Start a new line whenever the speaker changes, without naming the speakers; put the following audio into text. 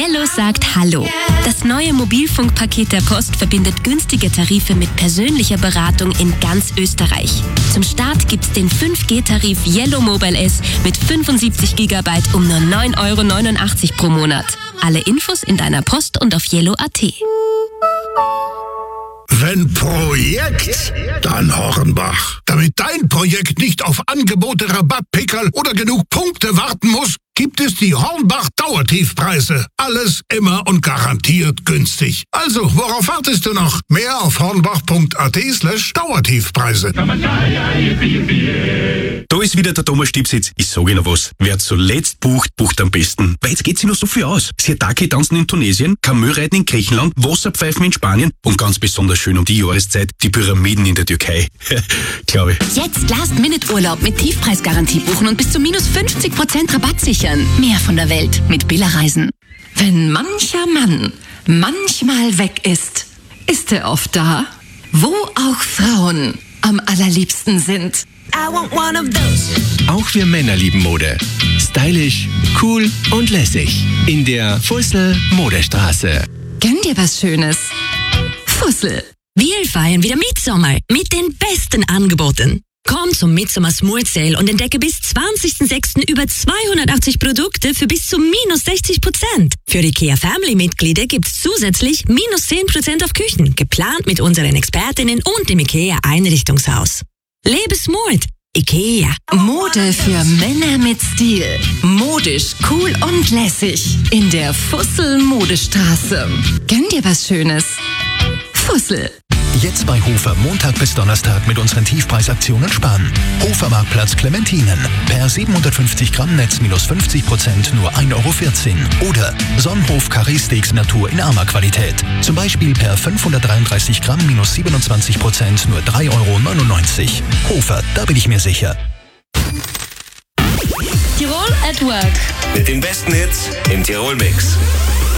Yellow sagt Hallo. Das neue Mobilfunkpaket der Post verbindet günstige Tarife mit persönlicher Beratung in ganz Österreich. Zum Start gibt's den 5G-Tarif Yellow Mobile S mit 75 GB um nur 9,89 € pro Monat. Alle Infos in deiner Post und auf yellow.at.
Wenn Projekt, dann Hornbach. Damit dein Projekt nicht auf Angebote, Rabattpickerl oder genug Punkte warten muss, gibt es die Hornbach Dauertiefpreise. Alles immer und garantiert günstig. Also, worauf wartest du noch? Mehr auf hornbach.at/Dauertiefpreise.
Da ist wieder der Thomas Stipsitz. Ich sage Ihnen was. Wer zuletzt bucht, bucht am besten. Weil jetzt geht sich noch so viel aus. Sirtaki-Tanzen in Tunesien, Kamelreiten in Griechenland, Wasserpfeifen in Spanien und ganz besonders schön um die Jahreszeit die Pyramiden in der Türkei. Glaube ich.
Jetzt Last-Minute-Urlaub mit Tiefpreisgarantie buchen und bis zu minus 50% Rabatt sichern. Mehr von der Welt mit Billa Reisen.
Wenn mancher Mann manchmal weg ist, ist er oft da, wo auch Frauen am allerliebsten sind.
I want one of those.
Auch wir Männer lieben Mode. Stylisch, cool und lässig. In der Fussel Modestraße.
Gönn dir was Schönes. Fussel.
Wir feiern wieder Mitsommer mit den besten Angeboten. Komm zum Midsommer Smart Sale und entdecke bis 20.06. über 280 Produkte für bis zu minus 60%. Für IKEA Family-Mitglieder gibt's zusätzlich minus 10% auf Küchen, geplant mit unseren Expertinnen und dem IKEA Einrichtungshaus. Lebe smart. IKEA.
Mode für Männer mit Stil. Modisch, cool und lässig. In der Fussel Modestraße. Gönn dir was Schönes. Fussel.
Jetzt bei Hofer Montag bis Donnerstag mit unseren Tiefpreisaktionen sparen. Hofer Marktplatz Clementinen. Per 750 Gramm Netz minus 50% nur 1,14 €. Oder Sonnenhof Carré Steaks Natur in armer Qualität. Zum Beispiel per 533 Gramm minus 27% nur 3,99 €. Hofer, da bin ich mir sicher.
Tirol at Work.
Mit den besten Hits im Tirol Mix.